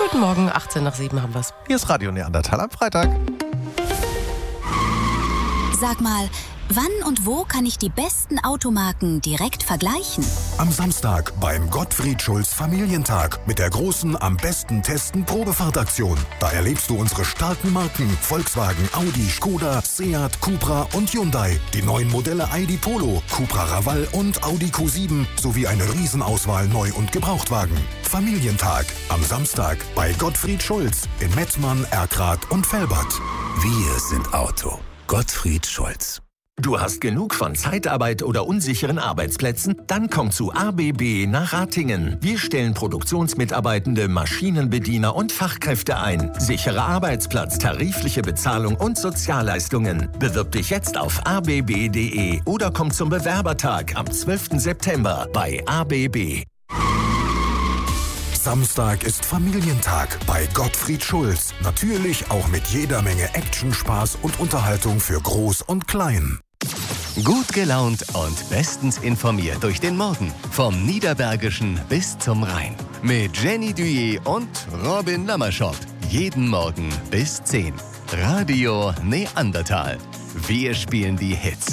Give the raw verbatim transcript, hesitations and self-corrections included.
Guten Morgen, achtzehn nach sieben haben wir's. Hier ist Radio Neandertal am Freitag. Sag mal, wann und wo kann ich die besten Automarken direkt vergleichen? Am Samstag beim Gottfried Schulz Familientag mit der großen Am besten testen Probefahrtaktion. Da erlebst du unsere starken Marken Volkswagen, Audi, Skoda, Seat, Cupra und Hyundai. Die neuen Modelle I D Polo, Cupra Raval und Audi Q sieben sowie eine Riesenauswahl Neu- und Gebrauchtwagen. Familientag am Samstag bei Gottfried Schulz in Mettmann, Erkrath und Velbert. Wir sind Auto. Gottfried Schulz. Du hast genug von Zeitarbeit oder unsicheren Arbeitsplätzen? Dann komm zu A B B nach Ratingen. Wir stellen Produktionsmitarbeitende, Maschinenbediener und Fachkräfte ein. Sicherer Arbeitsplatz, tarifliche Bezahlung und Sozialleistungen. Bewirb dich jetzt auf a b b punkt d e oder komm zum Bewerbertag am zwölften September bei A B B. Samstag ist Familientag bei Gottfried Schulz. Natürlich auch mit jeder Menge Action, Spaß und Unterhaltung für Groß und Klein. Gut gelaunt und bestens informiert durch den Morgen. Vom Niederbergischen bis zum Rhein. Mit Jenny Duyé und Robin Lammerschott. Jeden Morgen bis zehn. Radio Neandertal. Wir spielen die Hits.